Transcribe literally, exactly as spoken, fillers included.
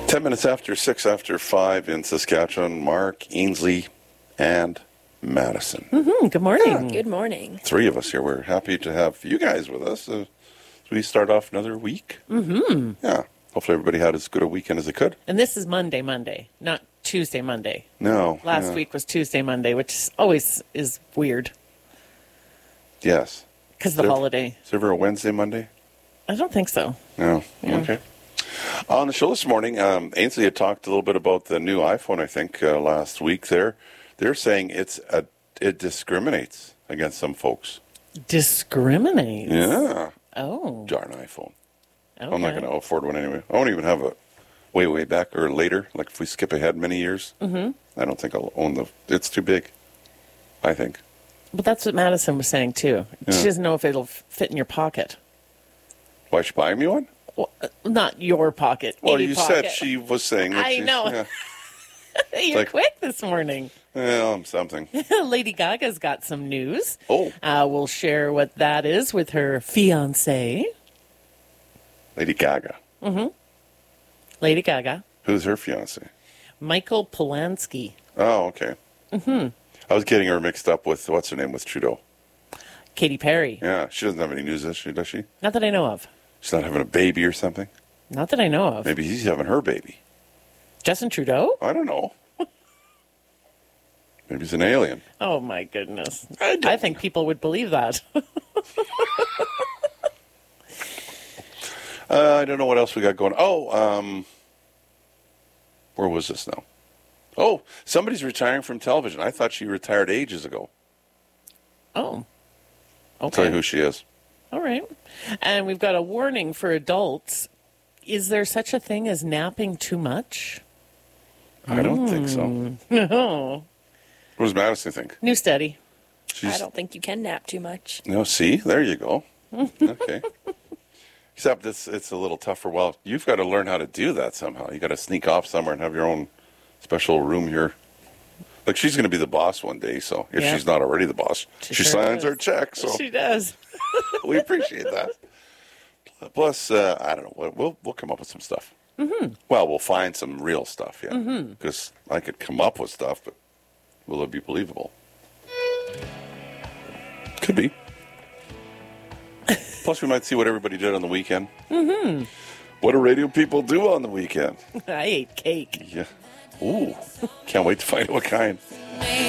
Ten minutes after six after five in Saskatchewan, Mark, Ainsley, and Madison. Mm-hmm. Good morning. Oh, good morning. Three of us here. We're happy to have you guys with us uh, as we start off another week. Mm-hmm. Yeah. Hopefully everybody had as good a weekend as they could. And this is Monday, Monday, not Tuesday, Monday. No. Last yeah. week was Tuesday, Monday, which is always is weird Yes. because the There- holiday. Is there ever a Wednesday, Monday? I don't think so. No. Yeah. Okay. On the show this morning, um, Ainsley had talked a little bit about the new iPhone, I think, uh, last week there. They're saying it's a, it discriminates against some folks. Discriminates. Yeah. Oh. Darn iPhone. Okay. I'm not going to afford one anyway. I won't even have a way, way back or later. Like if we skip ahead many years, mm-hmm. I don't think I'll own the. It's too big, I think. But that's what Madison was saying too. Yeah. She doesn't know if it'll f- fit in your pocket. Why she buying me one? Well, uh, not your pocket. Well, any you pocket. said she was saying that I she's, know. Yeah. You're like- quick this morning. Well, I'm something. Lady Gaga's got some news. Oh. Uh, we'll share what that is with her fiancé, Lady Gaga. Lady Gaga, Who's her fiance? Michael Polanski. Oh, okay. Mm-hmm. I was getting her mixed up with, what's her name, with Trudeau. Katy Perry. Yeah, she doesn't have any news, does she? Does she? Not that I know of. She's not having a baby or something? Not that I know of. Maybe he's having her baby. Justin Trudeau? I don't know. Maybe he's an alien. Oh, my goodness. I don't I think people would believe that. Uh, I don't know what else we got going. Oh, um, where was this now? Oh, somebody's retiring from television. I thought she retired ages ago. Oh. I'll tell you Okay. who she is. All right. And we've got a warning for adults. Is there such a thing as napping too much? I don't think so. No. What does Madison think? New study. She's, I don't think you can nap too much. No, see? There you go. Okay. Except it's it's a little tougher. Well, you've got to learn how to do that somehow. You got to sneak off somewhere and have your own special room here. Like she's going to be the boss one day, so if Yeah. she's not already the boss, She she sure signs does. our check. So She does. we appreciate that. Plus, uh, I don't know. We'll- We'll we'll come up with some stuff. Mm-hmm. Well, we'll find some real stuff, yeah. Because I could come up with stuff, but will it be believable? Could be. Plus, we might see what everybody did on the weekend. Mm-hmm. What do radio people do on the weekend? I ate cake. Yeah. Ooh. Can't wait to find out what kind.